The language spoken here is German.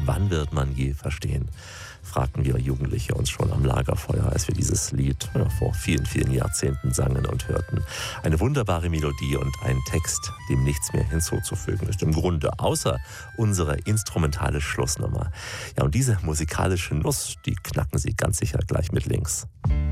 wann wird man je verstehen? Fragten wir Jugendliche uns schon am Lagerfeuer, als wir dieses Lied vor vielen, vielen Jahrzehnten sangen und hörten. Eine wunderbare Melodie und ein Text, dem nichts mehr hinzuzufügen ist. Im Grunde, außer unsere instrumentale Schlussnummer. Ja, und diese musikalische Nuss, die knacken Sie ganz sicher gleich mit links.